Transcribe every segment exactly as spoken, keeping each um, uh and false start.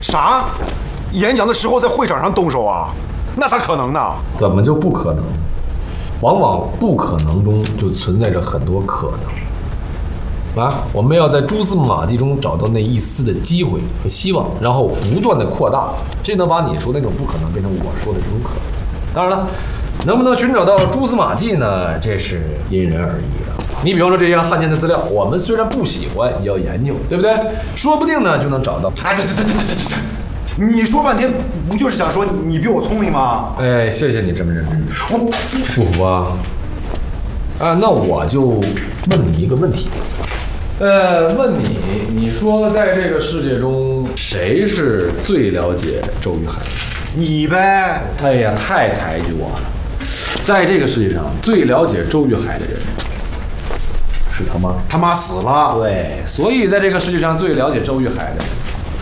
啥？演讲的时候在会场上动手啊？那咋可能呢？ 怎么就不可能？往往不可能中就存在着很多可能。啊，我们要在蛛丝马迹中找到那一丝的机会和希望，然后不断的扩大，这能把你说那种不可能变成我说的这种可能。当然了，能不能寻找到蛛丝马迹呢？这是因人而异的。你比方说这些汉奸的资料，我们虽然不喜欢，也要研究，对不对？说不定呢就能找到。 哎，这这这这这这这，你说半天不就是想说你比我聪明吗？ 哎，谢谢你这么认真。我不服啊！啊，那我就问你一个问题。呃，问你，你说在这个世界中，谁是最了解周玉海的？ 你呗。 哎呀，太抬举我了。在这个世界上，最了解周玉海的人是他妈他妈死了。 对，所以在这个世界上最了解周玉海的人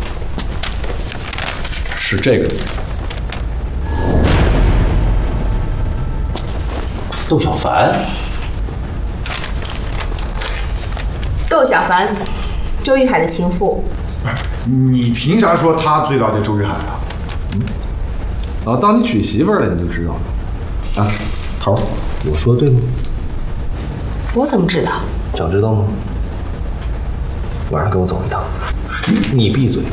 是这个人， 窦小凡。 窦小凡，周玉海的情妇。 你凭啥说他最了解周玉海啊？ 嗯，啊，当你娶媳妇儿了，你就知道了。啊，头儿，我说对吗？ 我怎么知道？ 想知道吗？晚上跟我走一趟。你闭嘴。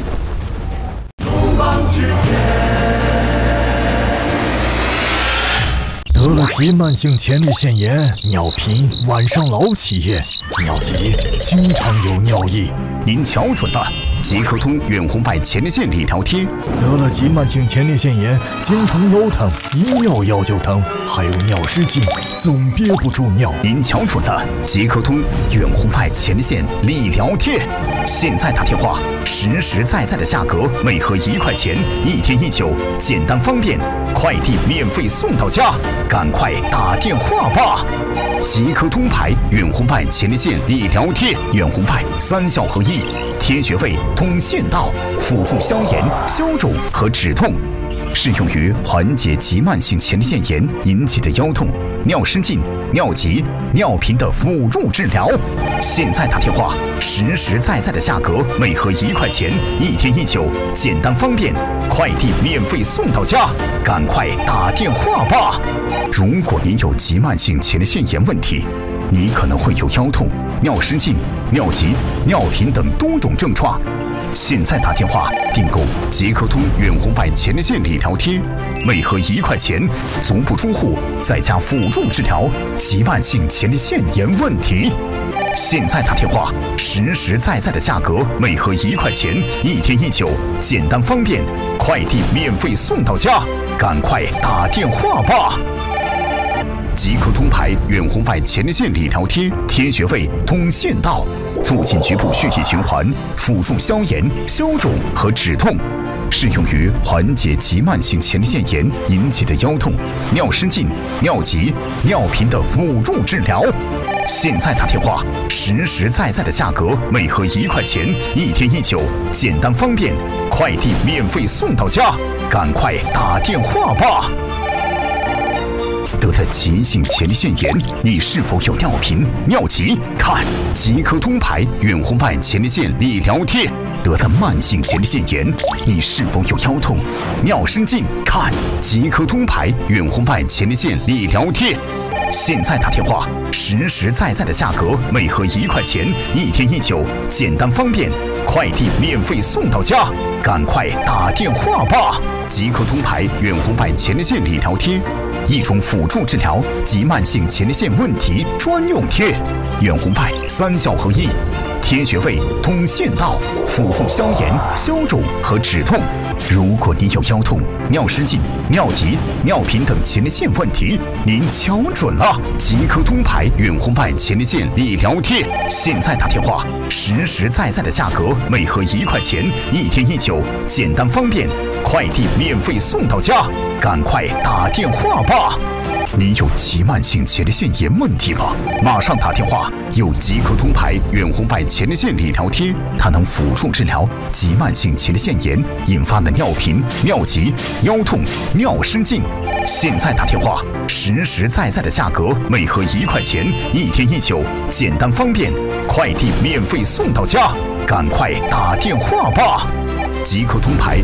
得了急慢性前列腺炎，尿频，晚上老起夜，尿急，经常有尿意。 您瞧准了，极客通远红外前列腺理疗贴。 得了急慢性前列腺炎，经常腰疼，一尿腰就疼，还有尿失禁，总憋不住尿。 您瞧准了，极客通远红外前列腺理疗贴。现在打电话，实实在在的价格，每盒一块钱，一天一九，简单方便，快递免费送到家。赶快打电话吧！极客通牌远红外前列腺理疗贴，远红外三效合一，贴穴位、通腺道，辅助消炎、消肿和止痛，适用于缓解急慢性前列腺炎引起的腰痛、尿失禁、尿急、尿频的辅助治疗。现在打电话，实实在在的价格，每盒一块钱，一天一九，简单方便，快递免费送到家。赶快打电话吧！如果您有急慢性前列腺炎问题，你可能会有腰痛、尿失禁、尿急、尿频等多种症状。现在打电话订购极客通远红外前列腺理疗贴，每盒一块钱，足不出户，在家辅助治疗急慢性前列腺炎问题。现在打电话，实实在在的价格，每盒一块钱，一天一九，简单方便，快递免费送到家。赶快打电话吧！极客通牌远红外前列腺理疗贴，贴穴位、通腺道，促进局部血液循环，辅助消炎、消肿和止痛，适用于缓解急慢性前列腺炎引起的腰痛、尿失禁、尿急、尿频的辅助治疗。现在打电话，实实在在的价格，每盒一块钱，一天一九，简单方便，快递免费送到家。赶快打电话吧！得了急性前列腺炎，你是否有尿频、尿急？看极客通牌远红外前列腺理疗贴。得了慢性前列腺炎，你是否有腰痛、尿失禁？看极客通牌远红外前列腺理疗贴。现在打电话，实实在在的价格，每盒一块钱，一天一九，简单方便，快递免费送到家。赶快打电话吧！极客通牌远红外前列腺理疗贴，一种辅助治疗急慢性前列腺问题专用贴，远红外三效合一，贴穴位、通腺道，辅助消炎、消肿和止痛。如果您有腰痛、尿失禁、尿急、尿频等前列腺问题，您瞧准了，极客通牌远红外前列腺理疗贴。现在打电话，实实在在的价格，每盒一块钱，一天一九，简单方便，快递免费送到家。赶快打电话吧！您有急慢性前列腺炎问题吗？马上打电话！有极客通牌远红外前列腺理疗贴，它能辅助治疗急慢性前列腺炎引发的尿频、尿急、腰痛、尿失禁。现在打电话，实实在在的价格，每盒一块钱，一天一九，简单方便，快递免费送到家。赶快打电话吧！极客通牌